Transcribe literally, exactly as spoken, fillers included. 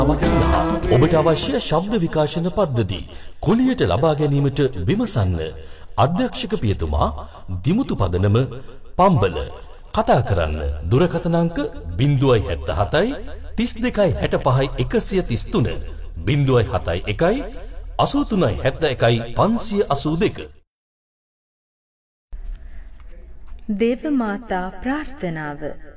ඔබට අවශ්‍ය ශබ්ද විකාශන පද්ධති කුලියට ලබා ගැනීමට විමසන්න. අධ්‍යක්ෂක පියතුමා දිමුතු පදනම පම්බල. කතා කරන්න දුරකථන අංක zero seven seven තිස් දෙකයි හැට පහයි එකසිය තිස් තුන zero හතයි එකයි අසූ තුනයි හැත්තෑ එකයි පන්සිය අසූ දෙක. දේව මාතා ප්‍රාර්ථනාව